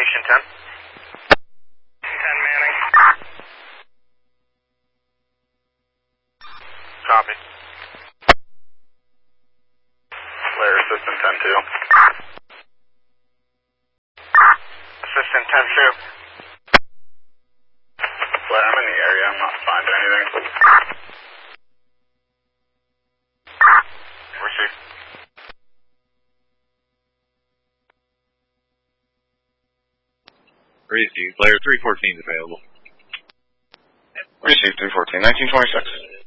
Ocean 10. 10 Manning. Copy. Flare Assistant 10-2. Assistant 10-2. Flare, I'm in the area. I'm not finding anything. Receive. Receive. Flare 314 is available. Receive 314. 1926.